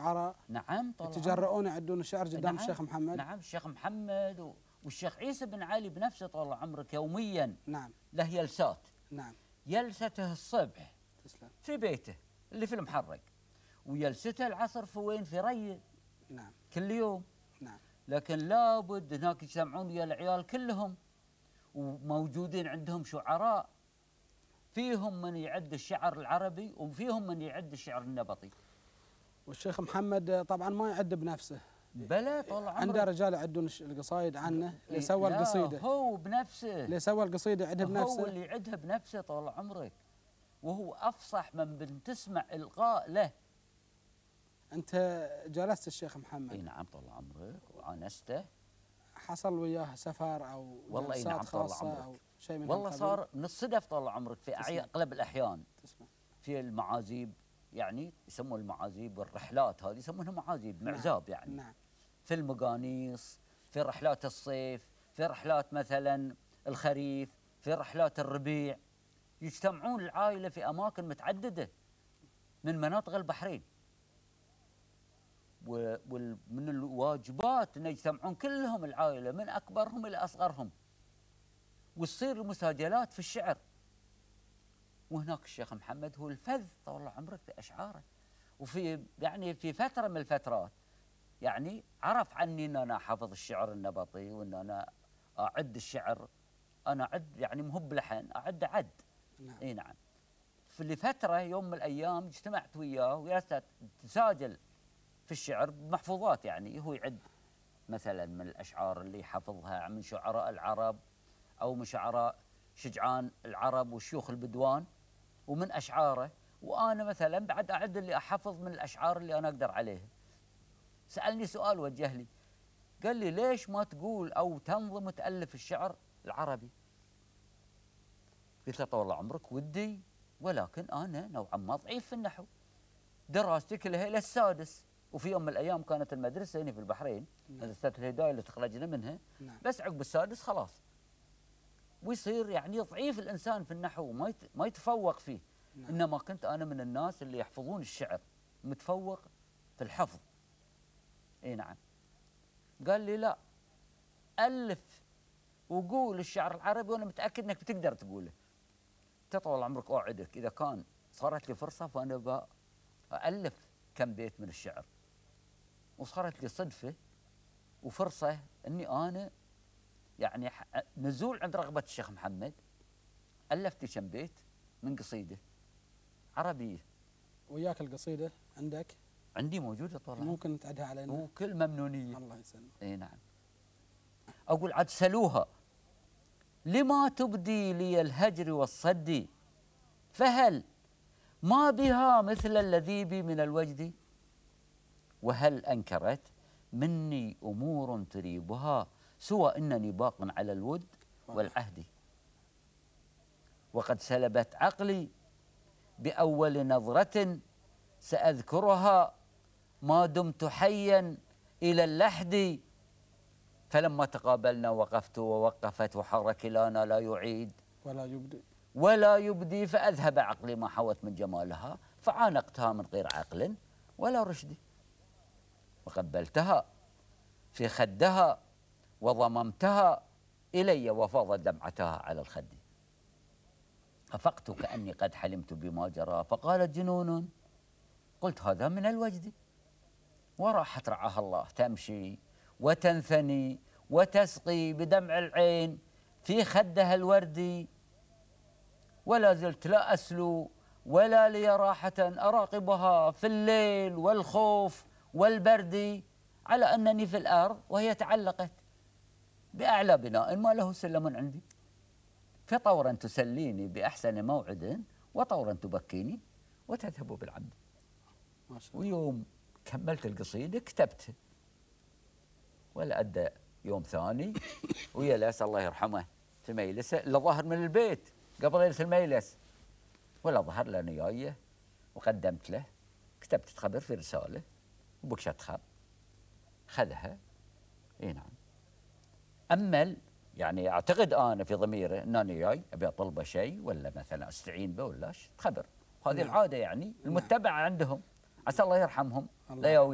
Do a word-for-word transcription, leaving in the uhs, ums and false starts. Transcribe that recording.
الشعراء نعم طال يتجرؤون يعدون الشعر قدام نعم الشيخ محمد. نعم الشيخ محمد والشيخ عيسى بن علي بنفسه طال عمرك يوميا نعم له جلسات. نعم جلسته الصبح تسلم. في بيته اللي في المحرق، وجلسته العصر في وين؟ في ريه. نعم كل يوم. نعم لكن لابد هناك يجتمعون ويا العيال كلهم، وموجودين عندهم شعراء فيهم من يعد الشعر العربي وفيهم من يعد الشعر النبطي. والشيخ محمد طبعا ما يعد بنفسه، بلى طال عمرك عنده رجال يعدون القصايد عنه، اللي سوى لا القصيده هو بنفسه، اللي سوى القصيده يعدها بنفسه، هو اللي يعدها بنفسه طال عمرك، وهو افصح من بتسمع القاء له. انت جلست الشيخ محمد؟ اي نعم طال عمرك وانسته. حصل وياه سفر او والله اي جلسات نعم طال خاصه عمرك. او شيء من والله هالقبيل؟ صار من الصدف طال عمرك في أعي- اغلب الاحيان تسمع. في المعازيب، يعني يسموا المعازيب والرحلات هذه يسمونها معازيب معزاب يعني. نعم في المقانيص، في رحلات الصيف، في رحلات مثلا الخريف، في رحلات الربيع، يجتمعون العائلة في أماكن متعددة من مناطق البحرين، ومن الواجبات أن يجتمعون كلهم العائلة من أكبرهم إلى أصغرهم، وتصير المساجلات في الشعر. وهناك الشيخ محمد هو الفذ طول عمرك في أشعاره، وفي يعني في فترة من الفترات يعني عرف عني ان انا حافظ الشعر النبطي، وان انا اعد الشعر، انا اعد يعني مو بلحن، اعد عد. نعم. اي نعم. في لفتره يوم من الايام اجتمعت وياه وجلست تساجل في الشعر بمحفوظات، يعني هو يعد مثلا من الاشعار اللي حفظها من شعراء العرب او من شعراء شجعان العرب وشيوخ البدوان ومن اشعاره، وانا مثلا بعد اعد اللي احفظ من الاشعار اللي انا اقدر عليها. سألني سؤال وجه لي، قال لي ليش ما تقول أو تنظم وتألف الشعر العربي؟ قلت له طول عمرك ودي، ولكن أنا نوعا ما ضعيف في النحو، دراستي كلها إلى السادس، وفي يوم من الأيام كانت المدرسة هنا في البحرين مدرسة الهداية اللي تخرجنا منها، نعم. بس عقب السادس خلاص ويصير يعني ضعيف الإنسان في النحو، ما ما يتفوق فيه. نعم. إنما كنت أنا من الناس اللي يحفظون الشعر، متفوق في الحفظ. اي نعم. قال لي لا، ألف وقول الشعر العربي وأنا متأكد أنك بتقدر تقوله. طول عمرك أوعدك إذا كان صارت لي فرصة فأنا بألف كم بيت من الشعر. وصارت لي صدفة وفرصة أني أنا يعني نزول عند رغبة الشيخ محمد ألفت كم بيت من قصيدة عربية. وياك القصيدة عندك؟ عندي موجودة طبعا. ممكن تعدها علينا؟ وكل ممنونية. الله يسلمك. اي نعم. اقول عاد سلوها لما تبدي لي الهجر والصد، فهل ما بها مثل الذي بي من الوجد، وهل انكرت مني امور تريبها سوى انني باق على الود والعهد، وقد سلبت عقلي باول نظرة ساذكرها ما دمت حيا إلى اللحد، فلما تقابلنا وقفت ووقفت وحار كلانا لا يعيد ولا يبدي ولا يبدي، فأذهب عقلي ما حوت من جمالها، فعانقتها من غير عقل ولا رشد، وقبلتها في خدها وضممتها إلي وفاضت دمعتها على الخد، أفقت كأني قد حلمت بما جرى، فقالت جنون، قلت هذا من الوجد، وراحت رعاها الله تمشي وتنثني وتسقي بدمع العين في خدها الوردي، ولا زلت لا أسلو ولا لي راحة أراقبها في الليل والخوف والبرد، على أنني في الأرض وهي تعلقت بأعلى بناء ما له سلم عندي، فطورا تسليني بأحسن موعد وطورا تبكيني وتذهب بالعبد. ما شاء الله. ويوم كملت القصيدة كتبتها، ولا أدى يوم ثاني ويلس الله يرحمه في ميلسه اللي ظهر من البيت قبل ليلة الميلس، ولا ظهر لنا جايه وقدمت له، كتبت خبر في رسالة وبكشة خط خذها. اي نعم. أمل يعني أعتقد أنا في ضميره أنني جاي أبي أطلبه شيء ولا مثلا أستعين به ولا خبر، هذه نعم. العادة يعني المتبعة عندهم، عسى الله يرحمهم. الله لا